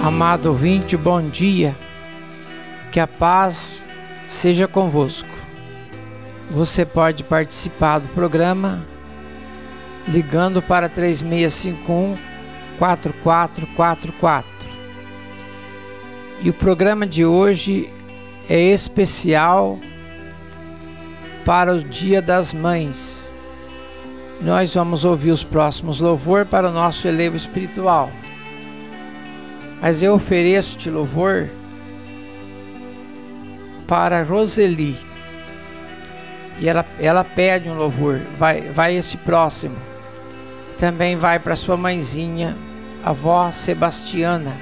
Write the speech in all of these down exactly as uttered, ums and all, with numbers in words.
Amado ouvinte, bom dia, que a paz seja convosco. Você pode participar do programa ligando para três seis cinco um, quatro quatro quatro quatro. E o programa de hoje é especial para o Dia das Mães. Nós vamos ouvir os próximos louvor para o nosso elevo espiritual. Mas eu ofereço-te louvor para Roseli. E ela, ela pede um louvor. Vai, vai esse próximo. Também vai para sua mãezinha, a avó Sebastiana.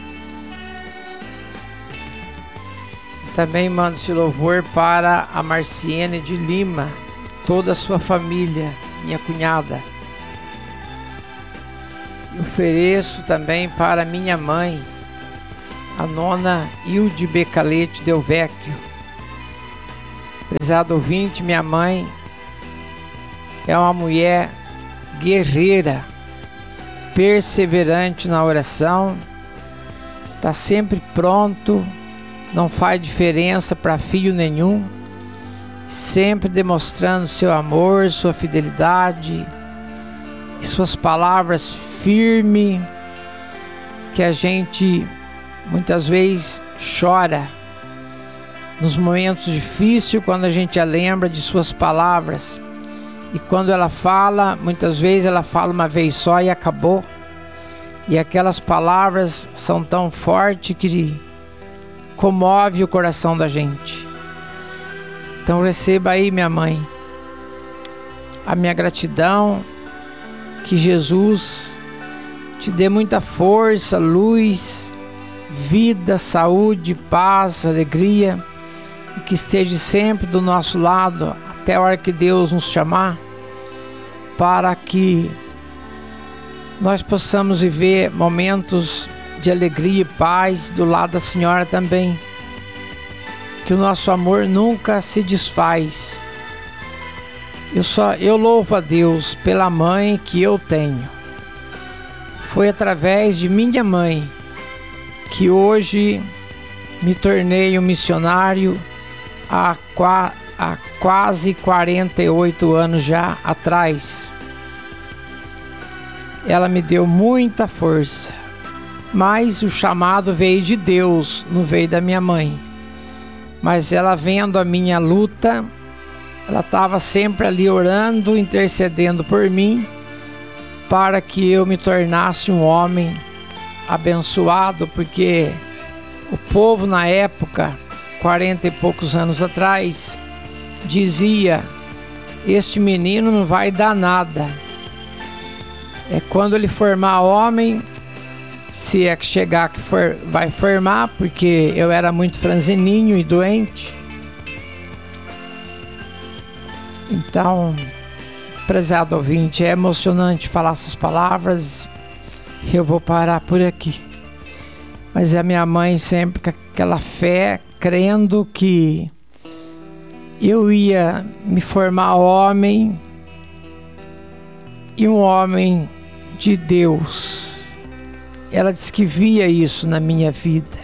Também mando esse louvor para a Marciene de Lima, toda a sua família, minha cunhada. Ofereço também para minha mãe, a nona Hilde Becalete Del Vecchio. Prezado ouvinte, minha mãe é uma mulher guerreira, perseverante na oração, está sempre pronto, não faz diferença para filho nenhum, sempre demonstrando seu amor, sua fidelidade e suas palavras firmes, que a gente muitas vezes chora nos momentos difíceis quando a gente a lembra de suas palavras. E quando ela fala, muitas vezes ela fala uma vez só e acabou. E aquelas palavras são tão fortes que comove o coração da gente. Então receba aí, minha mãe, a minha gratidão, que Jesus te dê muita força, luz, vida, saúde, paz, alegria, e que esteja sempre do nosso lado até a hora que Deus nos chamar, para que nós possamos viver momentos de alegria e paz do lado da Senhora também. Que o nosso amor nunca se desfaz. Eu só eu louvo a Deus pela mãe que eu tenho. Foi através de minha mãe que hoje me tornei um missionário há, qua, há quase quarenta e oito anos já atrás. Ela me deu muita força, mas o chamado veio de Deus, não veio da minha mãe. Mas ela, vendo a minha luta, ela estava sempre ali orando, intercedendo por mim, para que eu me tornasse um homem abençoado, porque o povo na época, quarenta e poucos anos atrás, dizia: este menino não vai dar nada. É quando ele formar homem, se é que chegar que for, vai formar, porque eu era muito franzininho e doente. Então, prezado ouvinte, é emocionante falar essas palavras. Eu vou parar por aqui. Mas a minha mãe sempre com aquela fé, crendo que eu ia me formar homem, e um homem de Deus. Ela disse que via isso na minha vida,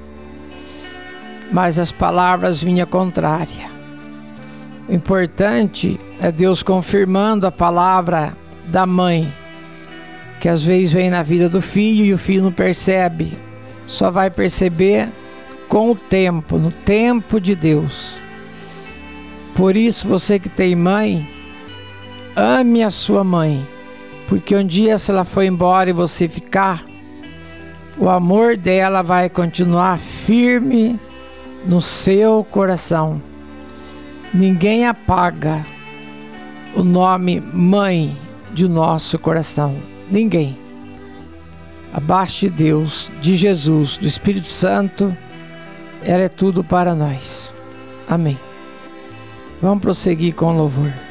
mas as palavras vinham contrárias. O importante é Deus confirmando a palavra da mãe, que às vezes vem na vida do filho e o filho não percebe, só vai perceber com o tempo, no tempo de Deus. Por isso, você que tem mãe, ame a sua mãe, porque um dia, se ela for embora e você ficar, o amor dela vai continuar firme no seu coração. Ninguém apaga o nome mãe de nosso coração. Ninguém. Abaixo de Deus, de Jesus, do Espírito Santo, ela é tudo para nós. Amém. Vamos prosseguir com o louvor.